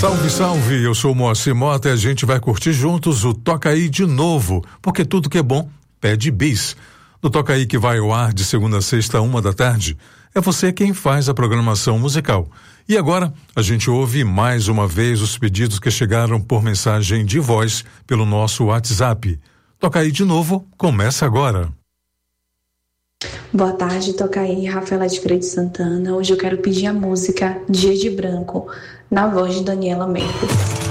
Salve, salve, eu sou o Moacir Mota e a gente vai curtir juntos o Toca Aí de novo, porque tudo que é bom pede bis. No Toca Aí que vai ao ar de segunda a sexta, 13h, é você quem faz a programação musical. E agora, a gente ouve mais uma vez os pedidos que chegaram por mensagem de voz pelo nosso WhatsApp. Toca Aí de novo, começa agora. Boa tarde, Toca Aí, Rafaela de Freire Santana. Hoje eu quero pedir a música Dia de Branco, na voz de Daniela Mercury.